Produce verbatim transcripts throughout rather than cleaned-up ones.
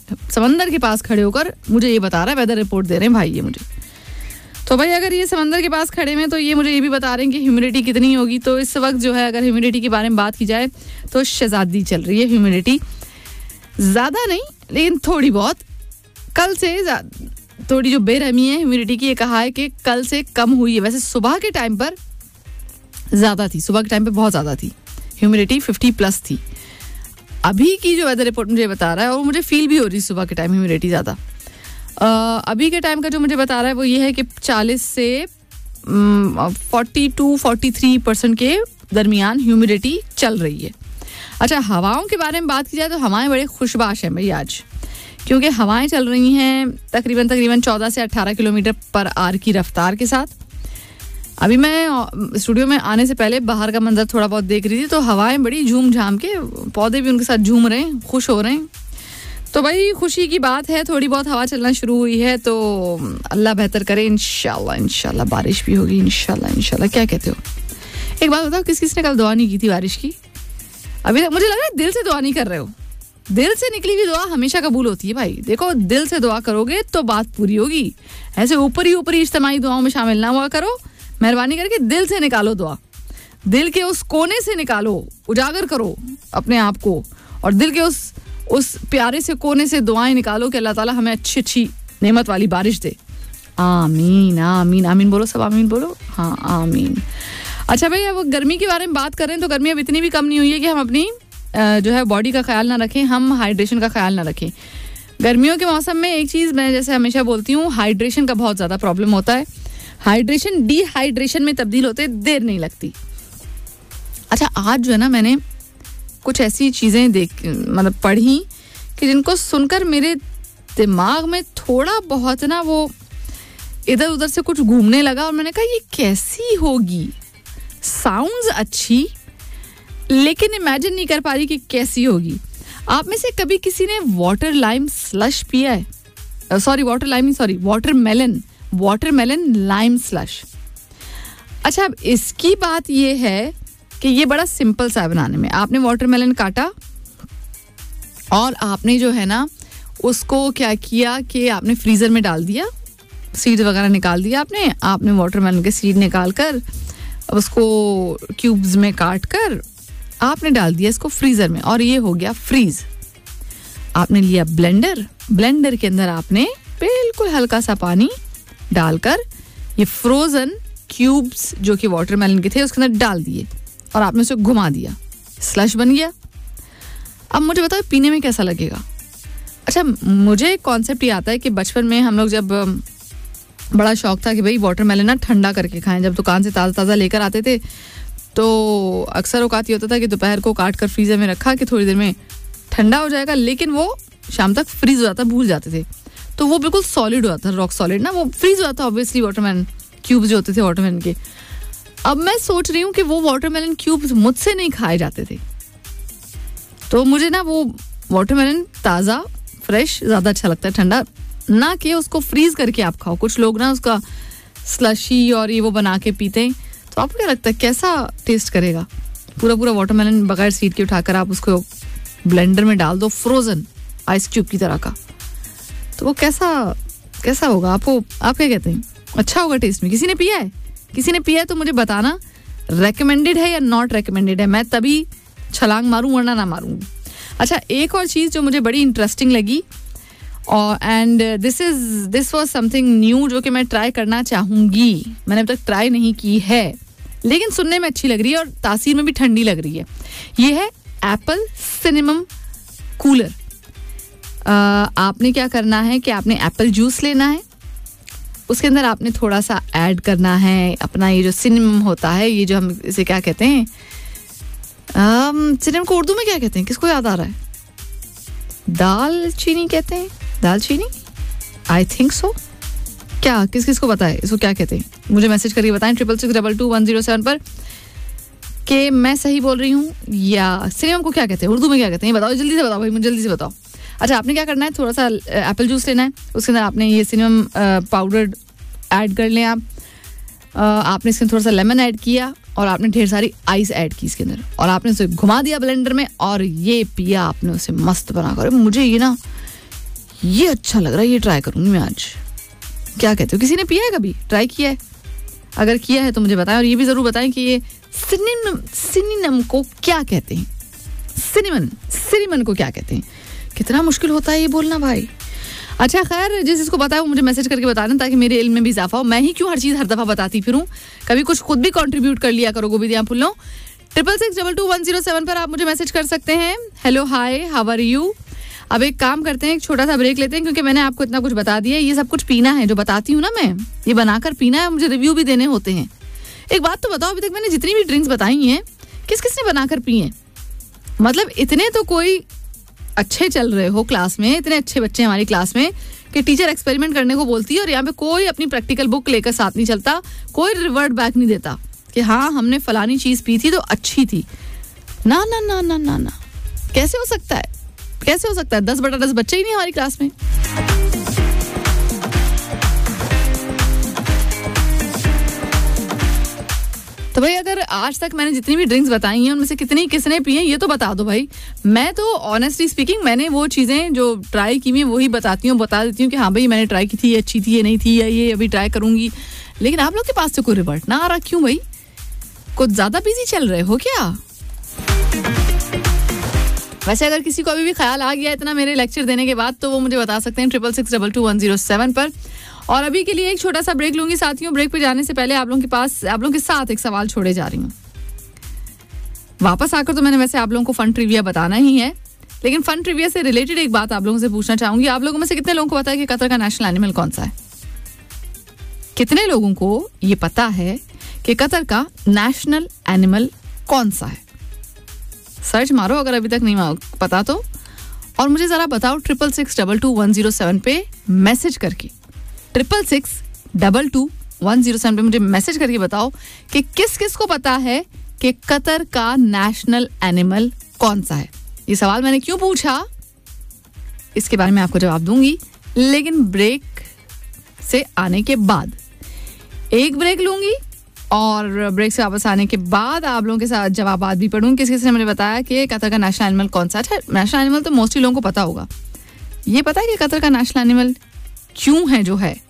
समंदर के पास खड़े होकर मुझे ये बता रहा है, वेदर रिपोर्ट दे रहे हैं भाई ये मुझे। तो भाई अगर ये समंदर के पास खड़े हैं तो ये मुझे ये भी बता रहे हैं कि ह्यूमिडिटी कितनी होगी। तो इस वक्त जो है अगर ह्यूमिडिटी के बारे में बात की जाए तो शहजादी चल रही है ह्यूमिडिटी, ज़्यादा नहीं लेकिन थोड़ी बहुत। कल से थोड़ी जो बेरहमी है ह्यूमिडिटी की, ये कहा है कि कल से कम हुई है। वैसे सुबह के टाइम पर ज़्यादा थी, सुबह के टाइम पर बहुत ज़्यादा थी ह्यूमिडिटी, फिफ्टी प्लस थी। अभी की जो वेदर रिपोर्ट मुझे बता रहा है, और मुझे फील भी हो रही है सुबह के टाइम ह्यूमिडिटी ज़्यादा, अभी के टाइम का जो मुझे बता रहा है वो ये है कि चालीस से forty two forty three percent के दरमियान ह्यूमिडिटी चल रही है। अच्छा, हवाओं के बारे में बात की जाए तो हवाएं बड़े खुशबाश हैं भाई आज, क्योंकि हवाएं चल रही हैं तकरीबन तकरीबन चौदह से अट्ठारह किलोमीटर पर आवर की रफ्तार के साथ। अभी मैं स्टूडियो में आने से पहले बाहर का मंजर थोड़ा बहुत देख रही थी, तो हवाएं बड़ी झूम झाम के, पौधे भी उनके साथ झूम रहे हैं, खुश हो रहे हैं। तो भाई खुशी की बात है, थोड़ी बहुत हवा चलना शुरू हुई है, तो अल्लाह बेहतर करे, इंशाल्लाह इंशाल्लाह बारिश भी होगी, इंशाल्लाह इंशाल्लाह। क्या कहते हो? एक बात बताओ, किस किस ने कल दुआ नहीं की थी बारिश की? अभी तक मुझे लग रहा है दिल से दुआ नहीं कर रहे हो। दिल से निकली हुई दुआ हमेशा कबूल होती है भाई। देखो, दिल से दुआ करोगे तो बात पूरी होगी। ऐसे ऊपर ही ऊपर ही इज्तिमाई दुआओं में शामिल ना हुआ करो। मेहरबानी करके दिल से निकालो दुआ, दिल के उस कोने से निकालो, उजागर करो अपने आप को, और दिल के उस उस प्यारे से कोने से दुआएं निकालो कि अल्लाह ताला हमें अच्छी अच्छी नेमत वाली बारिश दे। आमीन आमीन आमीन बोलो, सब आमीन बोलो। हाँ आमीन। अच्छा भाई, अब गर्मी के बारे में बात करें तो गर्मी अब इतनी भी कम नहीं हुई है कि हम अपनी जो है बॉडी का ख्याल ना रखें, हम हाइड्रेशन का ख्याल ना रखें। गर्मियों के मौसम में एक चीज़ मैं जैसे हमेशा बोलती हूँ, हाइड्रेशन का बहुत ज़्यादा प्रॉब्लम होता है। हाइड्रेशन डिहाइड्रेशन में तब्दील होते देर नहीं लगती। अच्छा, आज जो है ना मैंने कुछ ऐसी चीज़ें देख मतलब पढ़ी कि जिनको सुनकर मेरे दिमाग में थोड़ा बहुत ना वो इधर उधर से कुछ घूमने लगा, और मैंने कहा ये कैसी होगी। साउंड्स अच्छी, लेकिन इमेजिन नहीं कर पा रही कि कैसी होगी। आप में से कभी किसी ने वाटर लाइम स्लश पिया है? Sorry water lime sorry water melon water melon lime slush. अच्छा, अब इसकी बात ये है कि ये बड़ा सिंपल सा है बनाने में। आपने वाटरमेलन काटा और आपने जो है ना उसको क्या किया कि आपने फ्रीज़र में डाल दिया, सीड वगैरह निकाल दिया आपने आपने वाटरमेलन के सीड निकाल कर उसको क्यूब्स में काट कर आपने डाल दिया इसको फ्रीज़र में, और ये हो गया फ्रीज। आपने लिया ब्लेंडर, ब्लेंडर के अंदर आपने बिल्कुल हल्का सा पानी डालकर ये फ्रोज़न क्यूब्स जो कि वाटरमेलन के थे उसके अंदर डाल दिए, और आपने उसे घुमा दिया, स्लश बन गया। अब मुझे बताओ पीने में कैसा लगेगा? अच्छा, मुझे एक कॉन्सेप्ट ये आता है कि बचपन में हम लोग जब बड़ा शौक था कि भाई वाटरमेलन ना ठंडा करके खाएं, जब दुकान से ताज़ा ताज़ा लेकर आते थे तो अक्सर औकात ये होता था कि दोपहर को काट कर फ्रीज़र में रखा कि थोड़ी देर में ठंडा हो जाएगा, लेकिन वो शाम तक फ्रीज हो जाता, भूल जाते थे, तो वो बिल्कुल सॉलिड हो जाता, रॉक सॉलिड ना, वो फ्रीज हो जाता ऑब्वियसली वाटरमेलन क्यूब्स जो होते थे वाटरमेलन के। अब मैं सोच रही हूँ कि वो वाटरमेलन क्यूब्स मुझसे नहीं खाए जाते थे, तो मुझे ना वो वाटरमेलन ताज़ा फ्रेश ज़्यादा अच्छा लगता है, ठंडा ना कि उसको फ्रीज करके आप खाओ। कुछ लोग ना उसका स्लशी और ये वो बना के पीते हैं, तो आपको क्या लगता है कैसा टेस्ट करेगा? पूरा पूरा वाटरमेलन बगैर सीड के उठाकर आप उसको ब्लेंडर में डाल दो, फ्रोजन आइस क्यूब की तरह का, तो वो कैसा कैसा होगा? आपको आप क्या कहते हैं? अच्छा होगा टेस्ट में? किसी ने पिया है? किसी ने पिया है तो मुझे बताना, रेकमेंडेड है या नॉट रेकमेंडेड है, मैं तभी छलांग मारूं वरना ना मारूं। अच्छा, एक और चीज़ जो मुझे बड़ी इंटरेस्टिंग लगी, और and this is this was something new जो कि मैं ट्राई करना चाहूँगी, मैंने अब तक ट्राई नहीं की है, लेकिन सुनने में अच्छी लग रही है और तासीर में भी ठंडी लग रही है। ये है एप्पल सिनेमम कूलर। आपने क्या करना है कि आपने एप्पल जूस लेना है, उसके अंदर आपने थोड़ा सा ऐड करना है अपना ये जो सिनेमम होता है, ये जो हम इसे क्या कहते हैं, सिनेमम को उर्दू में क्या कहते हैं? किसको याद आ रहा है? दाल चीनी कहते हैं, दाल चीनी, आई थिंक सो। क्या किस किस को पता है इसको क्या कहते हैं? मुझे मैसेज करके बताएं triple six double two one zero seven पर कि मैं सही बोल रही हूँ या सिनेमम को क्या कहते हैं, उर्दू में क्या कहते हैं, बताओ जल्दी से बताओ भाई, मुझे जल्दी से बताओ। अच्छा, आपने क्या करना है, थोड़ा सा एप्पल जूस लेना है, उसके अंदर आपने ये सिनेमम पाउडर ऐड कर लें आप, आपने इसके थोड़ा सा लेमन ऐड किया और आपने ढेर सारी आइस ऐड की इसके अंदर, और आपने उसे घुमा दिया ब्लेंडर में और ये पिया आपने उसे मस्त बनाकर। मुझे ये ना ये अच्छा लग रहा है, ये ट्राई करूंगी मैं आज। क्या कहते हो, किसी ने पिया है कभी, ट्राई किया है? अगर किया है तो मुझे बताएं, और ये भी जरूर बताएं कि ये सिनेमन सिनेमन को क्या कहते हैं। सिनेमन सिनेमन को क्या कहते हैं? कितना मुश्किल होता है ये बोलना भाई। अच्छा खैर, जिस जिसको पता है वो मुझे मैसेज करके बता दें ताकि मेरे इल्म में भी इजाफा हो। मैं ही क्यों हर चीज़ हर दफ़ा बताती फिरूं, कभी कुछ खुद भी कंट्रीब्यूट कर लिया करो। गोभी दिया फुल्लो triple six double two one zero seven पर आप मुझे मैसेज कर सकते हैं। Hello hi how are you. अब एक काम करते हैं, एक छोटा सा ब्रेक लेते हैं क्योंकि मैंने आपको इतना कुछ बता दिया। ये सब कुछ पीना है जो बताती हूँ ना मैं, ये बनाकर पीना है, मुझे रिव्यू भी देने होते हैं। एक बात तो बताओ, अभी तक मैंने जितनी भी ड्रिंक्स बताई हैं किस किस ने बनाकर पी हैं? मतलब इतने तो कोई अच्छे चल रहे हो क्लास में, इतने अच्छे बच्चे हमारी क्लास में कि टीचर एक्सपेरिमेंट करने को बोलती है और यहाँ पे कोई अपनी प्रैक्टिकल बुक लेकर साथ नहीं चलता, कोई रिवर्ट बैक नहीं देता कि हाँ हमने फलानी चीज पी थी तो अच्छी थी। ना ना ना ना ना ना, कैसे हो सकता है, कैसे हो सकता है? दस बटा दस बच्चे ही नहीं हमारी क्लास में। तो भाई अगर आज तक मैंने जितनी भी ड्रिंक्स बताई हैं उनमें से कितनी किसने पी हैं ये तो बता दो भाई। मैं तो ऑनेस्टली स्पीकिंग मैंने वो चीज़ें जो ट्राई की हैं वही बताती हूँ, बता देती हूँ कि हाँ भाई मैंने ट्राई की थी, ये अच्छी थी, ये नहीं थी, या ये अभी ट्राई करूंगी। लेकिन आप लोग के पास तो कोई रिवर्ट ना आ रहा, क्यों भाई? कुछ ज़्यादा बिजी चल रहे हो क्या? वैसे अगर किसी को अभी भी ख्याल आ गया इतना मेरे लेक्चर देने के बाद तो वो मुझे बता सकते हैं triple six double two one zero seven पर। और अभी के लिए एक छोटा सा ब्रेक लूंगी साथियों। ब्रेक पे जाने से पहले आप लोगों के पास आप लोगों के साथ एक सवाल छोड़े जा रही हूँ। वापस आकर तो मैंने वैसे आप लोगों को फन ट्रिविया बताना ही है, लेकिन फन ट्रिविया से रिलेटेड एक बात आप लोगों से पूछना चाहूंगी। आप लोगों में से कितने लोगों को पता है कि कतर का नेशनल एनिमल कौन सा है? कितने लोगों को ये पता है कि कतर का नेशनल एनिमल कौन सा है? सर्च मारो अगर अभी तक नहीं पता तो, और मुझे जरा बताओ triple six double two one zero seven पे मैसेज करके, triple six double two one zero seven पे मुझे मैसेज करके बताओ कि किस किस को पता है कि कतर का नेशनल एनिमल कौन सा है। ये सवाल मैंने क्यों पूछा इसके बारे में आपको जवाब दूंगी, लेकिन ब्रेक से आने के बाद। एक ब्रेक लूंगी और ब्रेक से वापस आने के बाद आप लोगों के साथ जवाब भी पढ़ूंगी किस किस ने मुझे बताया कि कतर का नेशनल एनिमल कौन सा है। नेशनल एनिमल तो मोस्टली लोगों को पता होगा। ये पता है कि कतर का नेशनल एनिमल क्यों है जो है?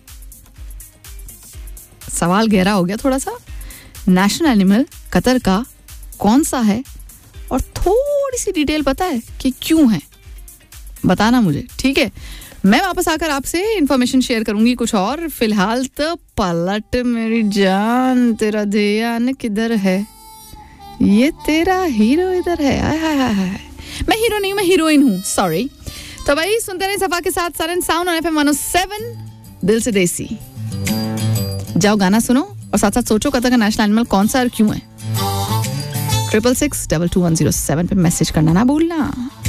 सवाल गहरा हो गया थोड़ा सा। नेशनल एनिमल कतर का कौन सा है और थोड़ी सी डिटेल पता है कि क्यों है? बताना मुझे, ठीक है? मैं वापस आकर आपसे इंफॉर्मेशन शेयर करूंगी कुछ और। फिलहाल तो पलट मेरी जान, तेरा ध्यान किधर है, ये तेरा हीरो इधर है। आय हाय हाय हाय, मैं हीरो नहीं, मैं हीरोइन हूँ, सॉरी। तो भाई सुनते रहे सफा के साथ Saran sound on FM one O seven, दिल से देसी। जाओ गाना सुनो और साथ साथ सोचो कतर का नेशनल एनिमल कौन सा और क्यों है। Triple six double two one zero seven पे मैसेज करना ना भूलना।